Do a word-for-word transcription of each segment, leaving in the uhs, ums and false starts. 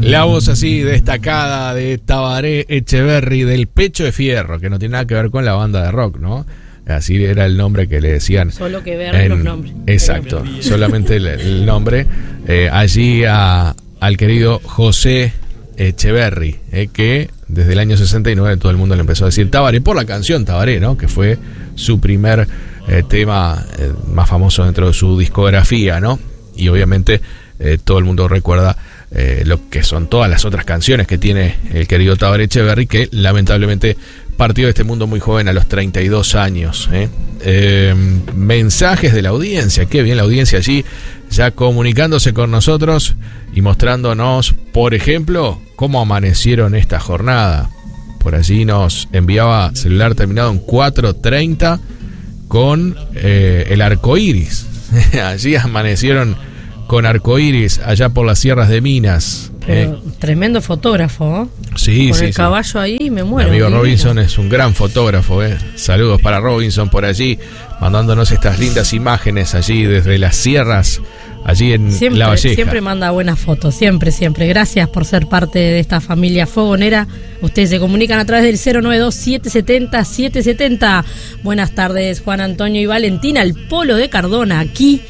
La voz así destacada de Tabaré Echeverri, del Pecho de Fierro, que no tiene nada que ver con la banda de rock, ¿no? Así era el nombre que le decían. Solo que ver en, los nombres. Exacto, solamente el, el nombre. Eh, allí a, al querido José Echeverri, eh, que desde el año sesenta y nueve todo el mundo le empezó a decir Tabaré por la canción Tabaré, ¿no? Que fue su primer eh, tema eh, más famoso dentro de su discografía, ¿no? Y obviamente eh, todo el mundo recuerda eh, lo que son todas las otras canciones que tiene el querido Tabaré Echeverri, que lamentablemente partió de este mundo muy joven a los treinta y dos años. ¿eh? Eh, mensajes de la audiencia, qué bien la audiencia allí, ya comunicándose con nosotros y mostrándonos, por ejemplo, cómo amanecieron esta jornada. Por allí nos enviaba celular terminado en cuatro treinta con eh, el arco iris. Allí amanecieron con arcoíris allá por las sierras de Minas. Pero, eh. Tremendo fotógrafo, ¿eh? Sí, con sí, el sí. caballo ahí me muero. Mi amigo divino. Robinson es un gran fotógrafo, ¿eh? Saludos para Robinson por allí, mandándonos estas lindas imágenes allí desde las sierras, allí en siempre, La Valleja. Siempre manda buenas fotos, siempre, siempre. Gracias por ser parte de esta familia fogonera. Ustedes se comunican a través del cero nueve dos, siete siete cero, siete siete cero. Buenas tardes, Juan Antonio y Valentina, el Polo de Cardona, aquí.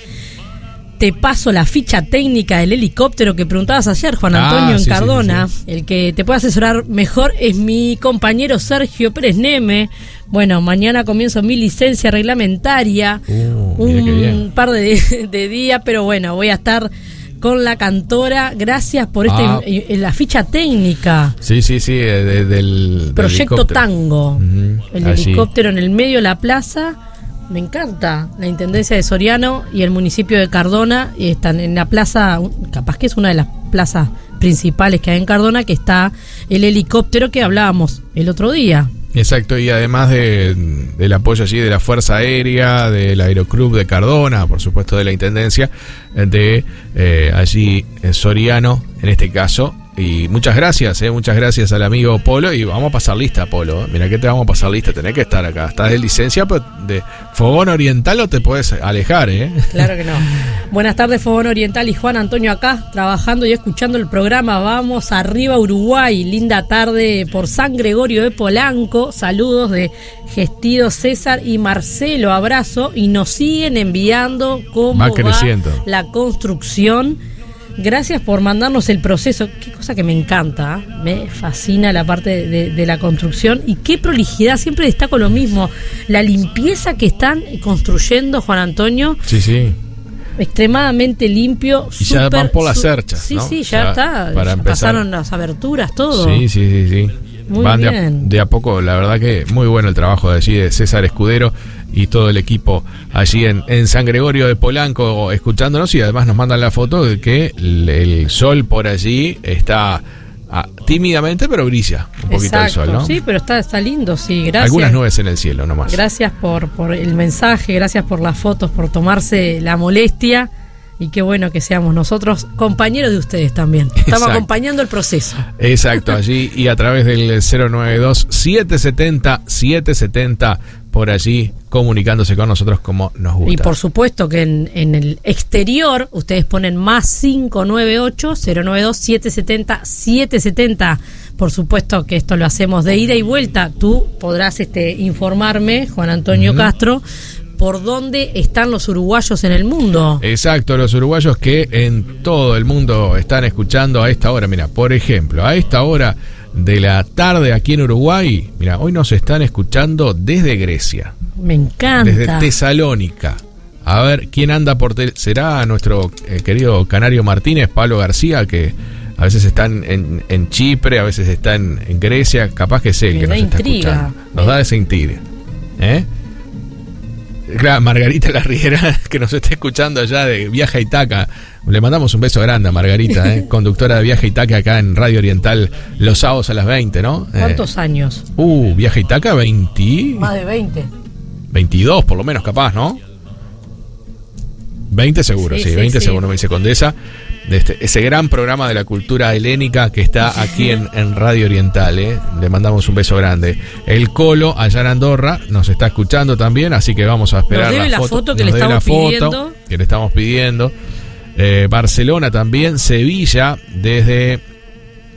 Te paso la ficha técnica del helicóptero que preguntabas ayer, Juan Antonio, ah, en sí, Cardona. Sí, sí, sí. El que te puede asesorar mejor es mi compañero Sergio Pérez Neme. Bueno, mañana comienzo mi licencia reglamentaria. Uh, un par de, de días, pero bueno, voy a estar con la cantora. Gracias por ah. este, la ficha técnica. Sí, sí, sí, de, del Proyecto del Tango. Uh-huh. El Allí. Helicóptero en el medio de la plaza. Me encanta. La Intendencia de Soriano y el municipio de Cardona y están en la plaza, capaz que es una de las plazas principales que hay en Cardona, que está el helicóptero que hablábamos el otro día. Exacto, y además de, del apoyo allí de la Fuerza Aérea, del Aeroclub de Cardona, por supuesto de la Intendencia, de eh, allí en Soriano, en este caso. Y muchas gracias, eh, muchas gracias al amigo Polo. Y vamos a pasar lista, Polo. Mira que te vamos a pasar lista, tenés que estar acá. Estás de licencia, pero de Fogón Oriental no te puedes alejar, ¿eh? Claro que no. Buenas tardes, Fogón Oriental y Juan Antonio acá, trabajando y escuchando el programa. Vamos arriba, Uruguay. Linda tarde por San Gregorio de Polanco. Saludos de Gestido César y Marcelo. Abrazo. Y nos siguen enviando cómo va, va la construcción. Gracias por mandarnos el proceso. Qué cosa que me encanta, ¿eh? Me fascina la parte de, de, de la construcción. Y qué prolijidad, siempre destaco lo mismo. La limpieza que están construyendo, Juan Antonio. Sí, sí. Extremadamente limpio. Y super, ya van por las cerchas, Sí, ¿no? sí, ya, ya está. Para ya empezar. Pasaron las aberturas, todo. Sí, sí, sí, sí. Muy Van bien. De a, de a poco, la verdad que muy bueno el trabajo de allí de César Escudero y todo el equipo allí en, en San Gregorio de Polanco escuchándonos, y además nos mandan la foto de que el, el sol por allí está ah, tímidamente, pero brilla un poquito. Exacto, el sol, ¿no? Sí, pero está, está lindo, sí, gracias. Algunas nubes en el cielo nomás. Gracias por, por el mensaje, gracias por las fotos, por tomarse la molestia. Y qué bueno que seamos nosotros compañeros de ustedes también. Estamos Exacto. acompañando el proceso. Exacto, allí y a través del cero nueve dos, siete siete cero, siete siete cero, por allí comunicándose con nosotros como nos gusta. Y por supuesto que en, en el exterior ustedes ponen más cinco nueve ocho, cero nueve dos, siete siete cero, siete siete cero. Por supuesto que esto lo hacemos de ida y vuelta. Tú podrás este, informarme, Juan Antonio uh-huh. Castro, por dónde están los uruguayos en el mundo. Exacto, los uruguayos que en todo el mundo están escuchando a esta hora. Mira, por ejemplo, a esta hora de la tarde aquí en Uruguay, mira, hoy nos están escuchando desde Grecia. Me encanta. Desde Tesalónica. A ver, ¿quién anda por... Te- ¿Será nuestro eh, querido Canario Martínez, Pablo García, que a veces están en, en Chipre, a veces están en Grecia? Capaz que es él Me que da nos está intriga. escuchando. Nos Me... da esa intriga. ¿Eh? Claro, Margarita La Riera, que nos está escuchando allá de Viaje a Itaca. Le mandamos un beso grande a Margarita, ¿eh? Conductora de Viaje a Itaca acá en Radio Oriental los sábados a las veinte, ¿no? ¿Cuántos eh, años? Uh, Viaje a Itaca, veinte... Más de veinte. veintidós por lo menos, capaz, ¿no? veinte seguro, sí, sí, sí veinte sí. Seguro me dice Condesa. De este, ese gran programa de la cultura helénica que está aquí en, en Radio Oriental, ¿eh? Le mandamos un beso grande. El Colo, allá en Andorra, nos está escuchando también, así que vamos a esperar nos debe la, la foto, foto que nos le debe estamos la foto pidiendo. Que le estamos pidiendo. Eh, Barcelona también, Sevilla, desde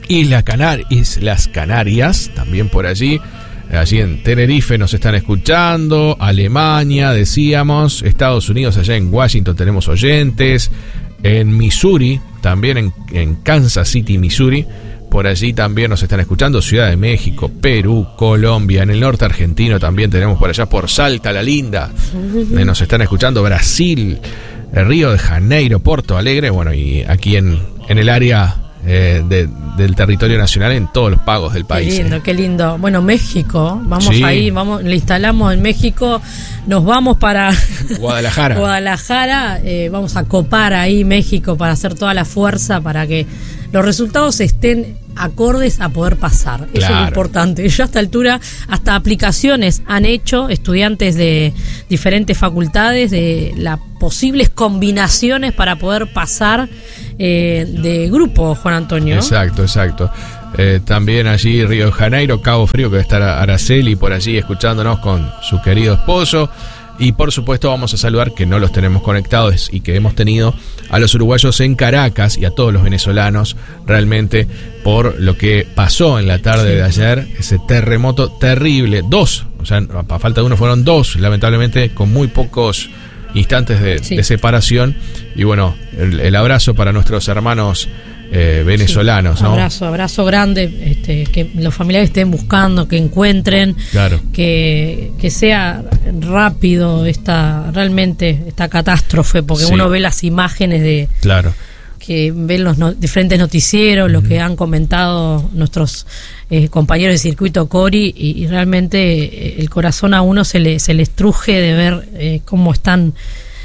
Isla Canar- Islas Canarias, también por allí. Allí en Tenerife nos están escuchando, Alemania, decíamos, Estados Unidos, allá en Washington tenemos oyentes, en Missouri, también en, en Kansas City, Missouri, por allí también nos están escuchando, Ciudad de México, Perú, Colombia, en el norte argentino también tenemos por allá, por Salta, La Linda, eh, nos están escuchando Brasil, Río de Janeiro, Porto Alegre, bueno, y aquí en, en el área... Eh, de, del territorio nacional en todos los pagos del país. Qué lindo, eh. qué lindo. Bueno, México, vamos sí. ahí, vamos, le instalamos en México, nos vamos para Guadalajara. Guadalajara, eh, vamos a copar ahí México para hacer toda la fuerza para que los resultados estén acordes a poder pasar. Eso Claro. es lo importante. Ya a esta altura, hasta aplicaciones han hecho estudiantes de diferentes facultades de las posibles combinaciones para poder pasar eh, de grupo, Juan Antonio. Exacto, exacto. Eh, también allí Río de Janeiro, Cabo Frío, que está Araceli por allí escuchándonos con su querido esposo. Y por supuesto vamos a saludar, que no los tenemos conectados y que hemos tenido a los uruguayos en Caracas y a todos los venezolanos realmente por lo que pasó en la tarde sí. de ayer, ese terremoto terrible, dos, o sea, a falta de uno fueron dos, lamentablemente con muy pocos instantes de, sí. de separación. Y bueno, el, el abrazo para nuestros hermanos Eh, venezolanos, sí, ¿no? Abrazo, abrazo grande, este, que los familiares estén buscando, que encuentren, claro. que, que sea rápido esta, realmente esta catástrofe, porque sí. uno ve las imágenes de claro. que ven los no, diferentes noticieros, uh-huh. lo que han comentado nuestros eh, compañeros de circuito Cori, y, y realmente eh, el corazón a uno se le, se le estruje de ver eh, cómo están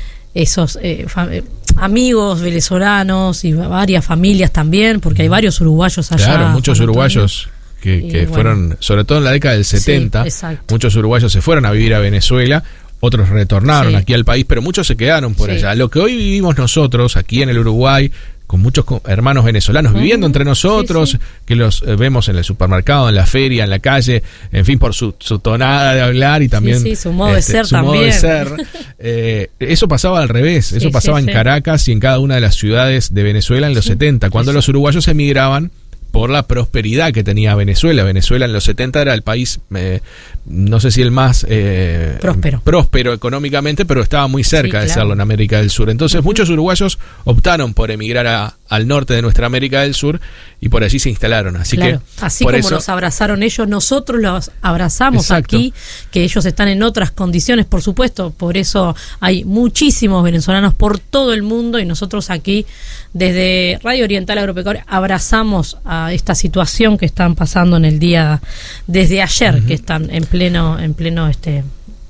esos eh, fa- amigos venezolanos y varias familias también, porque hay varios uruguayos allá. Claro, muchos uruguayos que, que bueno. fueron, sobre todo en la década del setenta, sí, muchos uruguayos se fueron a vivir a Venezuela, otros retornaron sí. aquí al país, pero muchos se quedaron por sí. allá. Lo que hoy vivimos nosotros aquí en el Uruguay, con muchos hermanos venezolanos uh-huh. viviendo entre nosotros, sí, sí. que los eh, vemos en el supermercado, en la feria, en la calle, en fin, por su, su tonada de hablar y también sí, sí, su modo este, de ser su también. Modo de ser. Eh, eso pasaba al revés, eso sí, pasaba sí, en sí. Caracas y en cada una de las ciudades de Venezuela en los sí, setenta, cuando sí, los uruguayos emigraban por la prosperidad que tenía Venezuela. Venezuela en los setenta era el país, eh, no sé si el más eh, próspero. próspero económicamente, pero estaba muy cerca sí, claro. de serlo en América del Sur. Entonces uh-huh. muchos uruguayos optaron por emigrar a, al norte de nuestra América del Sur y por allí se instalaron. Así claro. que así por como eso... nos abrazaron ellos, nosotros los abrazamos Exacto. aquí, que ellos están en otras condiciones, por supuesto. Por eso hay muchísimos venezolanos por todo el mundo y nosotros aquí desde Radio Oriental Agropecuaria abrazamos a esta situación que están pasando en el día desde ayer, uh-huh. que están en pleno en pleno este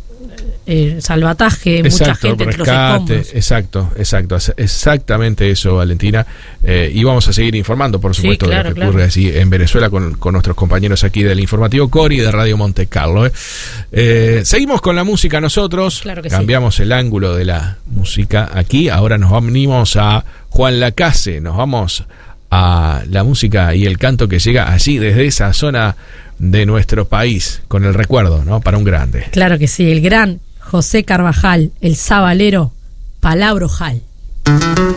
eh, salvataje, exacto, mucha gente entre los escombros. Exacto, exacto, exactamente eso, Valentina. Eh, y vamos a seguir informando, por supuesto, sí, claro, de lo que claro. ocurre así en Venezuela con, con nuestros compañeros aquí del Informativo Cori de Radio Monte Carlo. Eh. Eh, seguimos con la música nosotros, claro que cambiamos sí. el ángulo de la música aquí, ahora nos venimos a Juan Lacase, nos vamos a la música y el canto que llega allí desde esa zona de nuestro país, con el recuerdo, ¿no? Para un grande. Claro que sí, el gran José Carvajal, el sabalero Palabrojal.